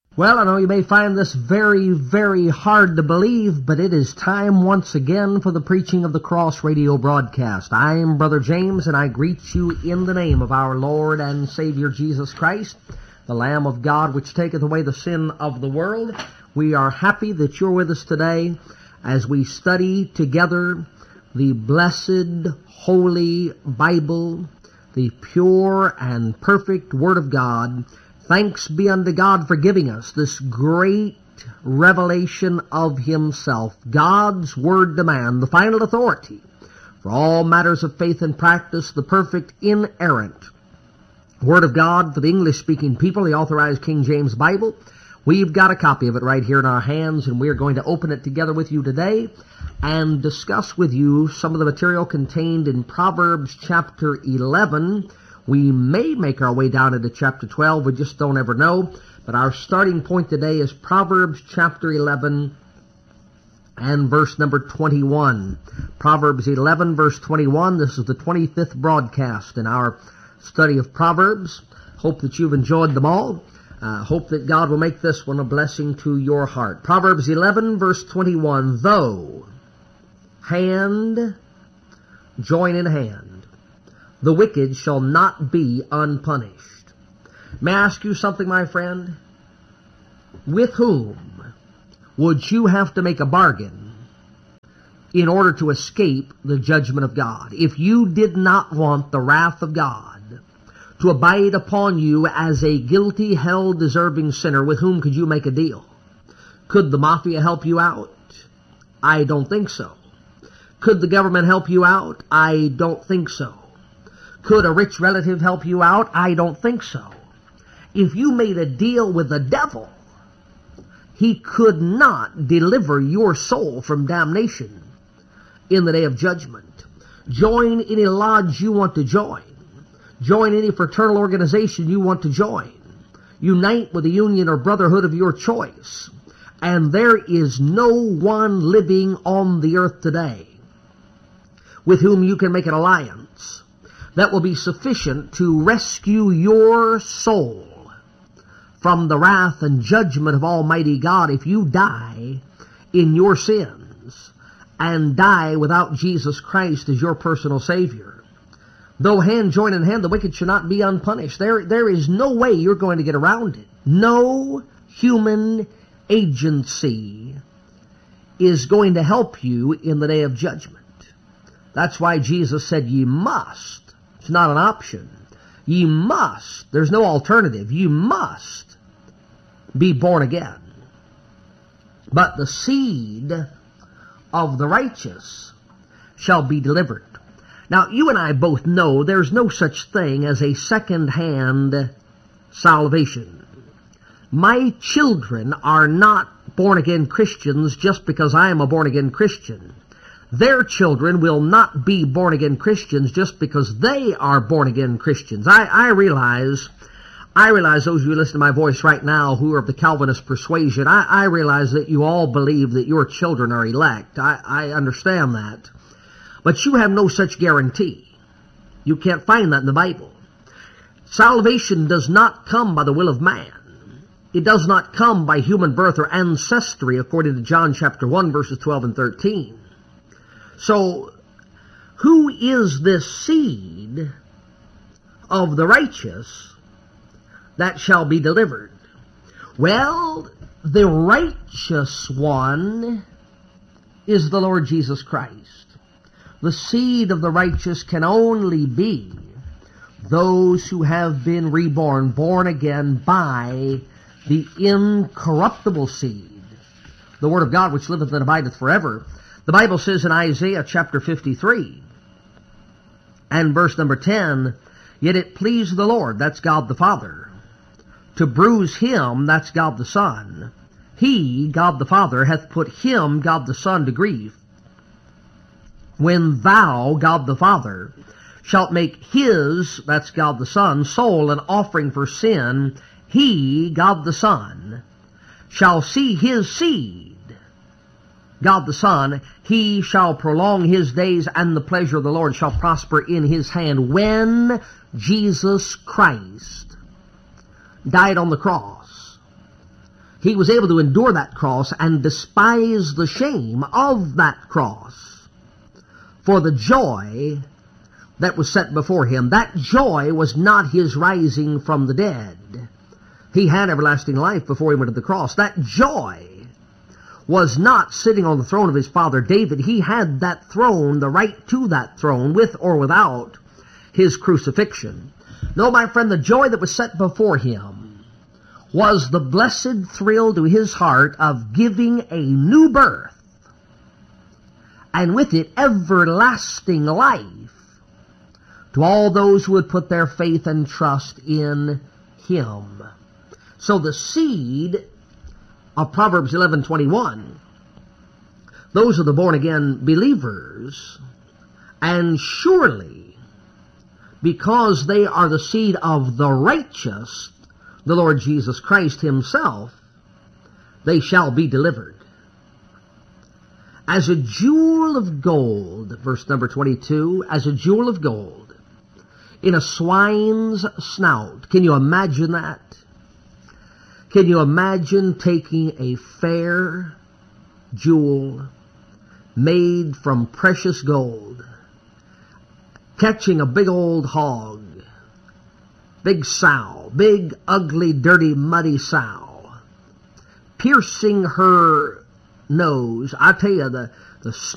Well, I know you may find this very, very hard to believe, but it is time once again for the preaching of the Cross Radio broadcast. I am Brother James, and I greet you in the name of our Lord and Savior Jesus Christ, the Lamb of God, which taketh away the sin of the world. We are happy that you're with us today as we study together the blessed, holy Bible, the pure and perfect Word of God. Thanks be unto God for giving us this great revelation of Himself, God's Word to man, the final authority for all matters of faith and practice, the perfect, inerrant Word of God for the English-speaking people, the Authorized King James Bible. We've got a copy of it right here in our hands, and we are going to open it together with you today and discuss with you some of the material contained in Proverbs chapter 11. We may make our way down into chapter 12. We just don't ever know. But our starting point today is Proverbs chapter 11 and verse number 21. Proverbs 11, verse 21. This is the 25th broadcast in our study of Proverbs. Hope that you've enjoyed them all. Hope that God will make this one a blessing to your heart. Proverbs 11, verse 21. Though hand join in hand, the wicked shall not be unpunished. May I ask you something, my friend? With whom would you have to make a bargain in order to escape the judgment of God? If you did not want the wrath of God to abide upon you as a guilty, hell-deserving sinner, with whom could you make a deal? Could the mafia help you out? I don't think so. Could the government help you out? I don't think so. Could a rich relative help you out? I don't think so. If you made a deal with the devil, he could not deliver your soul from damnation in the day of judgment. Join any lodge you want to join. Join any fraternal organization you want to join. Unite with a union or brotherhood of your choice. And there is no one living on the earth today with whom you can make an alliance that will be sufficient to rescue your soul from the wrath and judgment of Almighty God if you die in your sins and die without Jesus Christ as your personal Savior. Though hand join in hand, the wicked shall not be unpunished. There is no way you're going to get around it. No human agency is going to help you in the day of judgment. That's why Jesus said, ye must. It's not an option. Ye must. There's no alternative. You must be born again. But the seed of the righteous shall be delivered. Now, you and I both know there's no such thing as a second-hand salvation. My children are not born-again Christians just because I am a born-again Christian. Their children will not be born-again Christians just because they are born-again Christians. I realize those of you listening to my voice right now who are of the Calvinist persuasion, I realize that you all believe that your children are elect. I understand that. But you have no such guarantee. You can't find that in the Bible. Salvation does not come by the will of man. It does not come by human birth or ancestry, according to John chapter 1, verses 12 and 13. So, who is this seed of the righteous that shall be delivered? Well, the righteous one is the Lord Jesus Christ. The seed of the righteous can only be those who have been reborn, born again by the incorruptible seed, the Word of God which liveth and abideth forever. The Bible says in Isaiah chapter 53 and verse number 10, yet it pleased the Lord, that's God the Father, to bruise him, that's God the Son. He, God the Father, hath put him, God the Son, to grief. When thou, God the Father, shalt make his, that's God the Son, soul an offering for sin, he, God the Son, shall see his seed, God the Son, he shall prolong his days, and the pleasure of the Lord shall prosper in his hand. When Jesus Christ died on the cross, He was able to endure that cross and despise the shame of that cross for the joy that was set before him. That joy was not his rising from the dead. He had everlasting life before he went to the cross. That joy was not sitting on the throne of his father David. He had that throne, the right to that throne, with or without his crucifixion. No, my friend, the joy that was set before him was the blessed thrill to his heart of giving a new birth, and with it everlasting life to all those who would put their faith and trust in him. So the seed of Proverbs 11:21, those are the born-again believers, and surely because they are the seed of the righteous, the Lord Jesus Christ himself, they shall be delivered. As a jewel of gold, verse number 22, as a jewel of gold in a swine's snout. Can you imagine that? Can you imagine taking a fair jewel made from precious gold, catching a big old hog, big sow, big, ugly, dirty, muddy sow, piercing her nose? I tell you, the